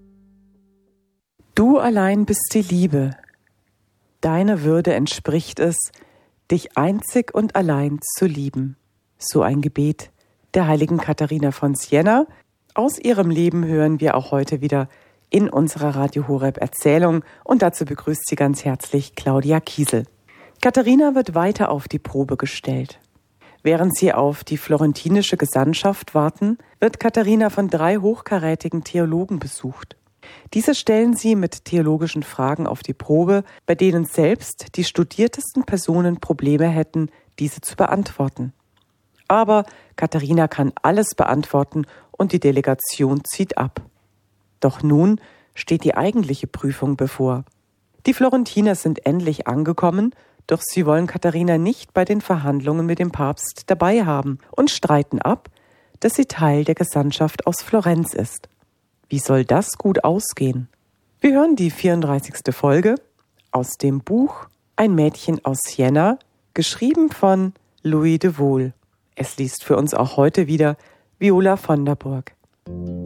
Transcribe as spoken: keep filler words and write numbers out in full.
Du allein bist die Liebe. Deiner Würde entspricht es, dich einzig und allein zu lieben. So ein Gebet der heiligen Katharina von Siena. Aus ihrem Leben hören wir auch heute wieder in unserer Radio Horeb Erzählung und dazu begrüßt sie ganz herzlich Claudia Kiesel. Katharina wird weiter auf die Probe gestellt. Während sie auf die florentinische Gesandtschaft warten, wird Katharina von drei hochkarätigen Theologen besucht. Diese stellen sie mit theologischen Fragen auf die Probe, bei denen selbst die studiertesten Personen Probleme hätten, diese zu beantworten. Aber Katharina kann alles beantworten und die Delegation zieht ab. Doch nun steht die eigentliche Prüfung bevor. Die Florentiner sind endlich angekommen, doch sie wollen Katharina nicht bei den Verhandlungen mit dem Papst dabei haben und streiten ab, dass sie Teil der Gesandtschaft aus Florenz ist. Wie soll das gut ausgehen? Wir hören die vierunddreißigste Folge aus dem Buch Ein Mädchen aus Siena, geschrieben von Louis de Wohl. Es liest für uns auch heute wieder Viola von der Burg.